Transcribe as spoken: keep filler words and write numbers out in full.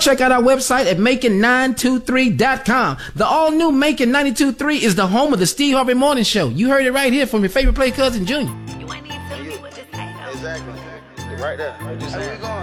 Check out our website at Macon nine two three dot com. The all-new Macon ninety-two point three is the home of the Steve Harvey Morning Show. You heard it right here from your favorite play cousin, Junior. You ain't even feeling me with this hate. Exactly. Right there. What you saying?